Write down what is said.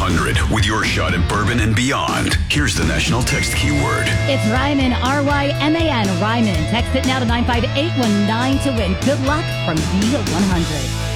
100 with your shot at bourbon and beyond. Here's the national text keyword. It's Ryman, R-Y-M-A-N, Ryman. Text it now to 95819 to win. Good luck from B100.